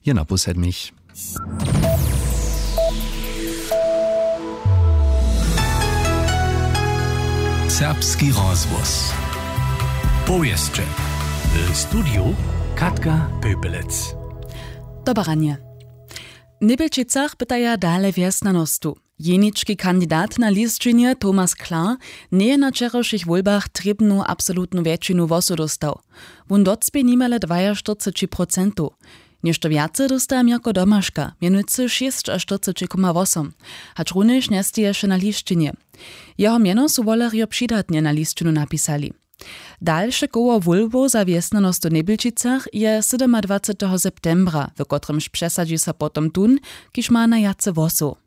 je na po 7. Serbski rozvoz. Powieście. W studiu Katka Pöpelec. Dobranie. W Nebelčicach pytaja dale wiesnanostu. Jenički kandidat na listčinie Thomas Klar nie je na wczorajszych wolbach trebnu absolutnu většinu głosu dostał. Won docpie nimale 42%. Nešto viace dostał Mirko Domaška, mianujcy 46,8%, hacz również nie jeszcze na listčinie. Jeho miano su wolerio přidatnie na listčinu napisali. Dalsze koło wolbo za wiesnanost w Nebelčicach je 27. septembra, w kotrymż przesadzi sa potom tun, kiż ma na jace wosu.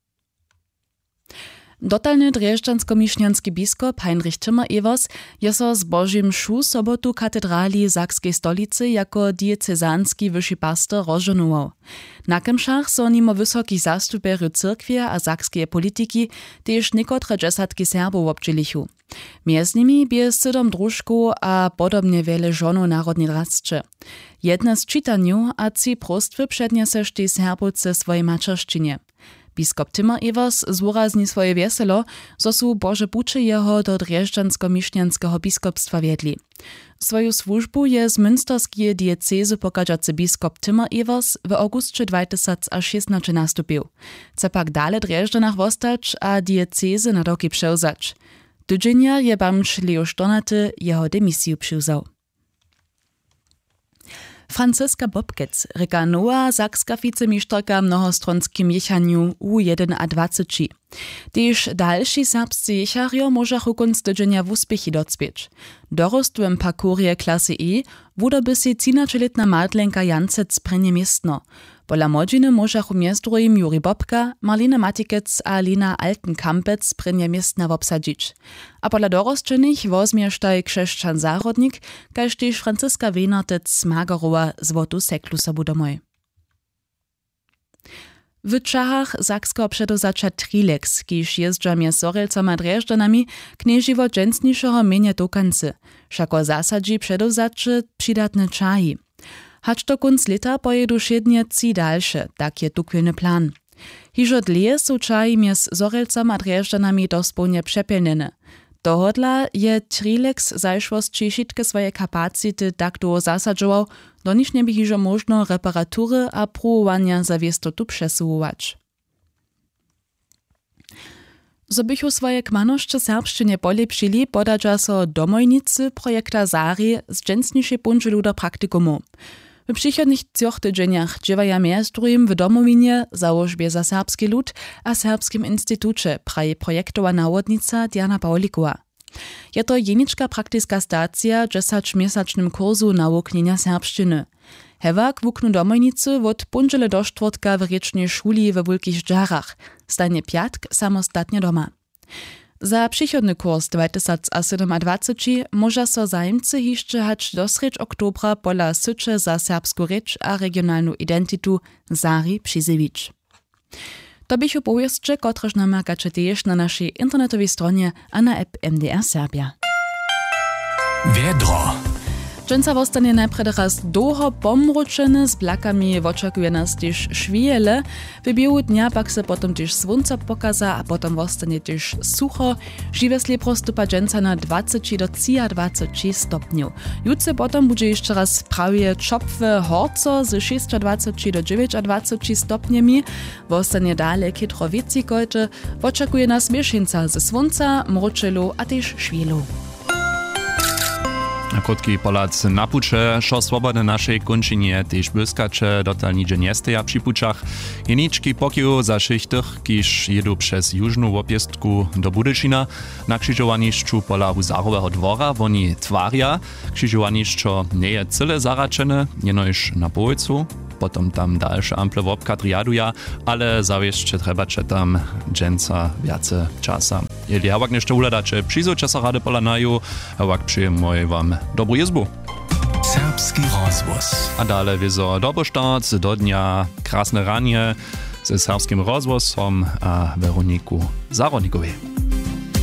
Dotalny drježdžansko-mišňanski biskop Heinrich Timmer-Evers je so z Božím mšu sobotu katedrali Sakskiej stolicy jako diecezanski wyższy pastor rozžonoval. Na kemšach so nimo wysokich zastuperju cyrkwie a sakskie politiki tež niekotre džesatki Serbów obdźelichu. Miez nimi bie 7 družkov a podobne wiele żonów narodnej drasce. Jedna z czytaniu a ci prostwy przedniesež tej Serbowce swojej mačerščine. Biskop Timmer-Evers zúrazní swoje wieselo, zo su Bože puče jeho do drježdžansko-mišňanského biskopstwa wiedli. Swoju służbu je z münsterskie diecezy pokażacy biskop Timmer-Evers w augustie 2016 nastupił. Chce pak dale drježdżanach wostać a diecezy na roki převzać. Tydzienia je bamcz Leo Stornaty jeho demisiju přivzał. Franziska Bobkec, reka nowa sakska wicemistrka mnohostronskim jechaniu U21. Tež další serbscy jecharjo możachu konc tydzienia w uspěchi docpieć. Dorostwym parkurje klasy E wudoby si 13-letna Madlenka Jancec prenie miestno. Pola modziny możachu miestrujem Juri Bobka, Marlene Matikec a Lina Altenkampec prenie miestna wobsadzić. A pola dorostčenych wozmiesztaj krzeszczan zárodnik, kaž tež Franziska Wienertec Magerowa złotu seklusa budomoj. W Čahach sakskiego przedozacza Trilex, kiż jeżdża mjez Zorelcama Drježdżanami, kniežiwo dżęsnišeho mienia dokancy, šako zasadzi przedozacze přidatne Čahi. Hacz do konc leta pojedu šednie ci dalsze, tak je tukvilny plan. Hižo dlje su Čahi mjez Zorelcama Drježdżanami dospolnie přepelnene. Dohodla je Trilex zajšvostči šitke svoje kapacity takto zasadžoval, do nich nie by hižo možno reparatury a pruwowania za wiestotu przesuwać. Zobychu swoje kmanoszcze serbszczynie polepšili, podadža so domojnicy projekta Zari z dżęsnišej punželu do praktikumu. W przychodnych 3 tydzieniach dziewaja miastrujem w domowinie, założbie za serbski lud a Serbskim Instytucie, praje projektowa nawodnica Diana Paulikowa. Je to jeniczka praktyczna stacja 10-miesięcznym kursu nawuknienia serbszczyny. Hewak wuknu domojnicy od punžele do štvrtka w riečnej szuli we Wulkich Žarach, stanie piatk samostatnie doma. Za przychodny kurs 2027 może so zajmcy jeszcze hać do sreć oktobra pola sycze za serbsku rzecz a regionalną identitu Zari přizewić. To bychu powieszcze, kotreż namakacie też na naszej internetowej stronie a na app MDR Serbia. Wiedro. Dżęca wostanie najpierw raz długo pomruczeny, z blakami oczekuje nas też szwijele. W biegu dnia pak se potom też słońce pokaza, a potom wostanie też sucho. Żywiesli prostupa dżęca na 20 do 23 stopniów. Jutce potom będzie jeszcze raz prawie czopwe horco z 26 do 29 stopniami. Wostanie dalej kitro wieci kojcze. Oczekuje nas mieszanka ze słońca, mruczelu a też szwielu. Krótki Polac napucze, šo swobodne naszej končinie tež błyskacze dotal nigdzie nie steja przy puczach. Jeniczki pokiju za szychtych, kiż jedu przez jużną łopiestku do Budyšina. Na krzyżowaniszczu pola Huzarowego dwora woni twaria. Krzyżowaniszczo nie je cyle zaraczene, jenoż na połycu. Potom tam dalsze ample wopkat riaduja, ale zawieszcze trzeba tam dżęca wiace czasa. Jeśli hawak jeszcze uledacie, przyjdą czasa rady polanaju, hawak przyjmuję wam dobrą jezbu. Serbski rozvoz. A dalej wieso dobry start do dnia, krasne ranie ze serbskim rozvozom a Weroniku Zarodnikowej.